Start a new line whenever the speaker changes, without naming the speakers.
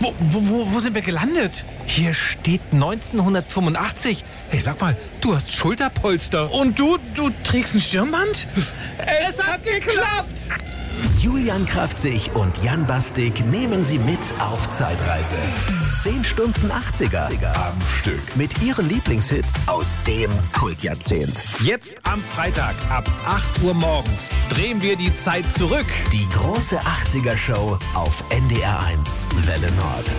Wo sind wir gelandet? Hier steht 1985. Hey, sag mal, du hast Schulterpolster. Und du trägst ein Stirnband? Es hat geklappt!
Julian Kraftzig und Jan Bastik nehmen Sie mit auf Zeitreise. 10 Stunden 80er am Stück. Mit Ihren Lieblingshits aus dem Kultjahrzehnt.
Jetzt am Freitag ab 8 Uhr morgens drehen wir die Zeit zurück.
Die große 80er-Show auf NDR 1 Welle Nord.